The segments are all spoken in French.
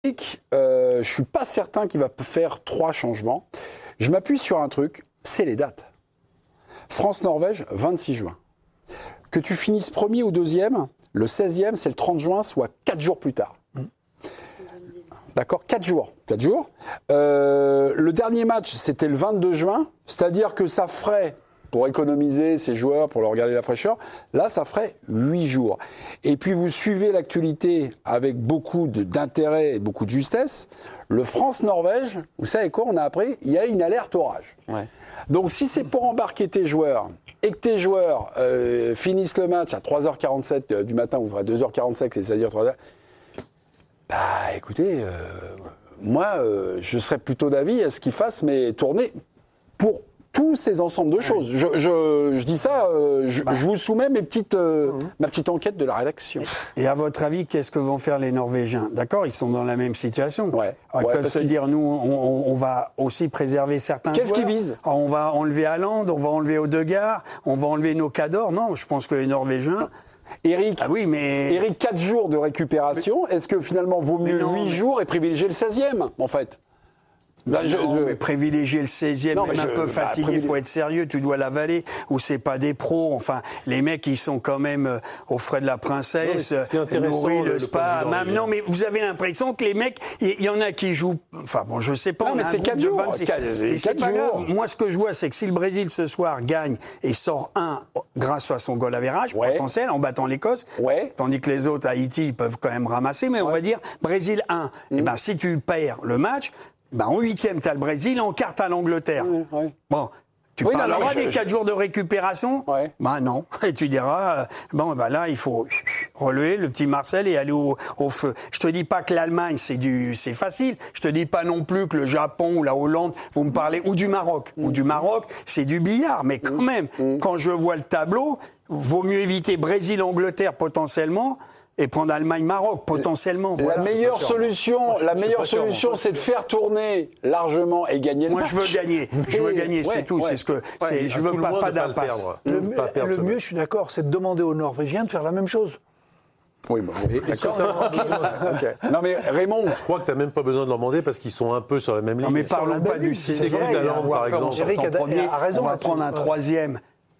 Je ne suis pas certain qu'il va faire 3 changements. Je m'appuie sur un truc, c'est les dates. France-Norvège, 26 juin. Que tu finisses premier ou deuxième, le 16e, c'est le 30 juin, soit 4 jours plus tard. D'accord, 4 jours. 4 jours. Le dernier match, c'était le 22 juin, c'est-à-dire que ça ferait, pour économiser ces joueurs, pour leur garder la fraîcheur, là, ça ferait 8 jours. Et puis, vous suivez l'actualité avec beaucoup d'intérêt et beaucoup de justesse. Le France-Norvège, vous savez quoi, on a appris, il y a une alerte orage. Ouais. Donc, si c'est pour embarquer tes joueurs et que tes joueurs finissent le match à 3h47 du matin, ou à 2h45, c'est-à-dire 3h, bah, écoutez, moi, je serais plutôt d'avis à ce qu'ils fassent mes tournées pour tous ces ensembles de choses. Je dis ça, je vous soumets ma petite enquête de la rédaction. Et à votre avis, qu'est-ce que vont faire les Norvégiens? D'accord, ils sont dans la même situation. Ouais. Ils peuvent se dire, nous, on va aussi préserver certains joueurs. Qu'est-ce qu'ils visent? On va enlever Haaland, on va enlever Odegaard, on va enlever nos cadors. Non, je pense que les Norvégiens... Eric, 4 jours de récupération, est-ce que finalement vaut mieux 8 jours et privilégier le 16e, en fait? Mais privilégier le 16e, même un peu fatigué, il faut être sérieux, tu dois l'avaler, ou c'est pas des pros, enfin, les mecs, ils sont quand même aux frais de la princesse, nourris, le spa, même, non, mais vous avez l'impression que les mecs, il y en a qui jouent, enfin bon, je sais pas, non, mais c'est 4 jours, c'est pas grave. Moi, ce que je vois, c'est que si le Brésil, ce soir, gagne et sort 1 grâce à son goal average, potentiel, en battant l'Écosse, tandis que les autres, Haïti, ils peuvent quand même ramasser, mais on va dire, Brésil 1, et ben, si tu perds le match, ben, en 8e, tu as le Brésil, en quart, tu as l'Angleterre. Bon, tu parleras des 4 jours de récupération? Ben non. Et tu diras, bon, ben là, il faut relever le petit Marcel et aller au feu. Je te dis pas que l'Allemagne, c'est facile. Je te dis pas non plus que le Japon ou la Hollande, vous me parlez, ou du Maroc. Ou du Maroc, c'est du billard. Mais quand même, quand je vois le tableau, vaut mieux éviter Brésil-Angleterre potentiellement, et prendre Allemagne-Maroc, potentiellement. La meilleure solution, c'est de faire tourner largement et gagner le match. Moi, je veux gagner, c'est tout. C'est ce que, je veux pas d'impasse. Le mieux, je suis d'accord, c'est de demander aux Norvégiens de faire la même chose. Oui, bon, Non, mais Raymond, je crois que tu n'as même pas besoin de leur demander parce qu'ils sont un peu sur la même ligne. Non, mais parlons pas du Sénégal, par exemple. Eric a raison. On va prendre un 3e.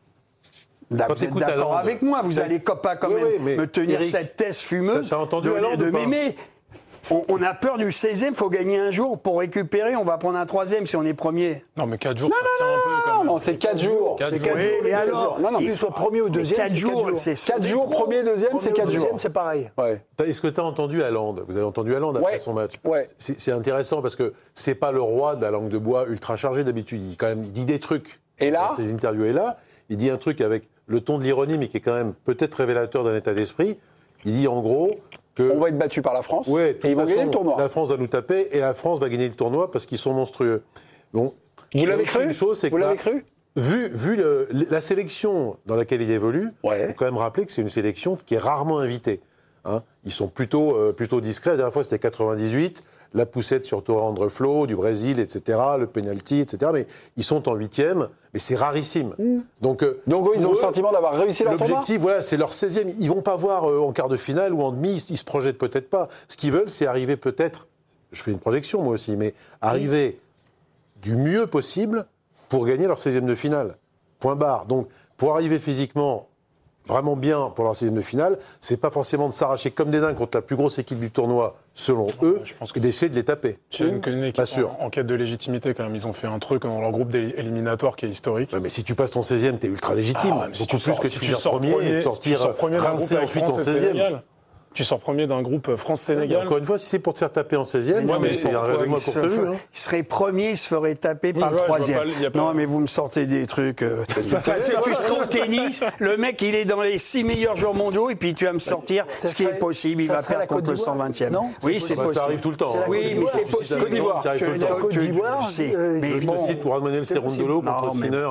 Vous êtes d'accord avec moi, vous allez pas quand même me tenir Eric, cette thèse fumeuse de m'aimer. On a peur du 16e, il faut gagner un jour pour récupérer, on va prendre un 3e si on est premier. Non, mais 4 jours, ça tient un peu quand même. Non, c'est 4 jours. C'est 4 jours. Mais alors, qu'il soit premier ou deuxième, 4 jours, c'est 4 jours, premier, deuxième, c'est 4 jours. C'est pareil. Est-ce que tu as entendu Haaland? Vous avez entendu Haaland après son match? C'est intéressant parce que c'est pas le roi de la langue de bois ultra chargée d'habitude. Il dit des trucs. Et là, dans ses interviews. Et là, il dit un truc avec le ton de l'ironie, mais qui est quand même peut-être révélateur d'un état d'esprit. Il dit en gros que... On va être battu par la France et ils vont gagner le tournoi. La France va nous taper et la France va gagner le tournoi parce qu'ils sont monstrueux. Donc, vous l'avez cru? Vous l'avez cru? Vu la sélection dans laquelle il évolue, il faut quand même rappeler que c'est une sélection qui est rarement invitée. Hein. Ils sont plutôt discrets. La dernière fois, c'était 98. La poussette sur Torrent Flo, du Brésil, etc., le penalty, etc. Mais ils sont en 8e, mais c'est rarissime. Donc ils ont le sentiment d'avoir réussi leur tournoi. L'objectif, c'est leur 16e. Ils vont pas voir en quart de finale ou en demi, ils se projettent peut-être pas. Ce qu'ils veulent, c'est arriver peut-être, je fais une projection moi aussi, mais arriver du mieux possible pour gagner leur 16e de finale. Point barre. Donc, pour arriver physiquement vraiment bien pour leur 16e de finale, c'est pas forcément de s'arracher comme des dingues contre la plus grosse équipe du tournoi, selon eux, et d'essayer de les taper. C'est une équipe en quête de légitimité quand même. Ils ont fait un truc dans leur groupe éliminatoire qui est historique. Ouais, mais si tu passes ton 16e, t'es ultra légitime. Beaucoup plus que si tu sors premier et de sortir rincé ensuite en 16e. Tu sors premier d'un groupe France-Sénégal. Encore une fois, si c'est pour te faire taper en 16e, c'est un règlement courte vue. Il serait premier, il se ferait taper par le 3e. Non, mais vous me sortez des trucs. Tu serais au tennis, le mec, il est dans les 6 meilleurs joueurs mondiaux, et puis tu vas me sortir ce qui est possible, il va perdre contre le 120e. Oui, c'est possible. Ça arrive tout le temps. Oui, mais c'est possible. Côte d'Ivoire, mais je te cite pour Manuel Cerundolo contre Sinner.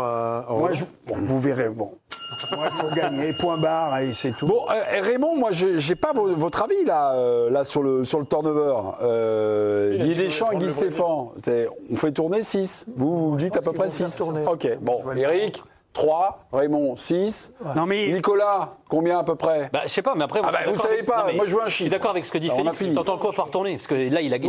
Vous verrez, bon. Il faut gagner, point barre, et c'est tout. Bon, Raymond, moi, j'ai pas votre avis là sur le turnover. Didier Deschamps et Guy Stéphane, on fait tourner 6. Vous dites à peu près 6. Ok, bon, Eric, 3, Raymond 6. Non mais Nicolas, combien à peu près? Je sais pas, mais après. Vous savez pas, moi je veux un chiffre. Je suis d'accord avec ce que dit Félix. T'entends quoi par tournée? Parce que là, il a